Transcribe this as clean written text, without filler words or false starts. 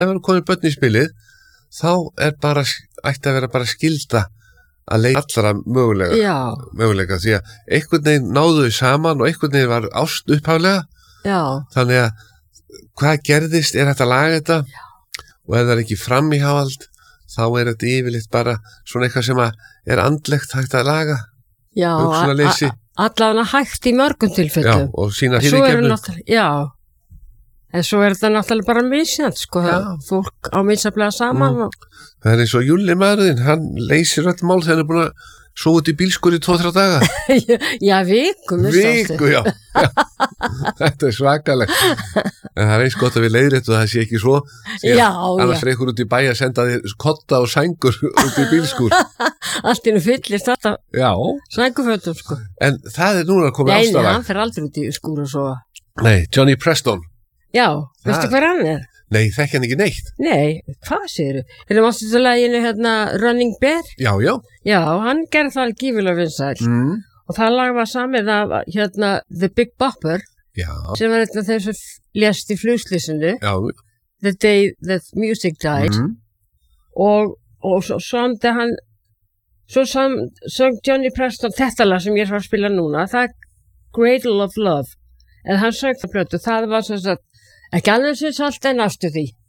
ef hann komið börn í spilið, þá ætti að vera bara skylda að leita allra möguleika því að einhvern veginn náðu þau saman og einhvern veginn var ást upphaflega. Já. Þannig að hvað gerðist hægt að laga þetta og ef það ekki framíhald þá þetta yfirleitt bara svona eitthvað sem andlegt hægt að laga. Já, allavega hægt í mörgum tilfellum. Já, og sína fyrirgefnu. Já, en svo þetta náttúrulega bara misjant, sko. Fólk á misjaflega saman. Það eins og Júlli maðurinn, hann leysir öll mál þegar hann búin að svo út í bílskur í 2-3 daga. Já, viku, já. Þetta svakalegt. En það eins gott að við leiðréttum það sé ekki svo. Annars ykkur út í bæ að senda þér kotta og sængur út í bílskur. Allt innu fyllist þetta. Já. Sængufötum, sko. En það núna komið afstæðan. Nei, hann fer aldrei út í skúr og svo. Nei, Johnny Preston. Já, veistu hver hann er? Nei, þekki hann ekki neitt. Nei, hvað segirðu? Mástu þú laginu Running Bear? Já. Já, hann gerði það gífilega vinsæll. Og það lag var samið af The Big Bopper. Já. Sem var þeir sem lést í flugslýsinu. Já. The Day That Music Died. Og svo samdi hann, svo söng Johnny Preston þetta lag sem ég var að spila núna. Það Cradle of Love. En hann söng það plötu, það var svo að ekki alveg sem allt en næstu því.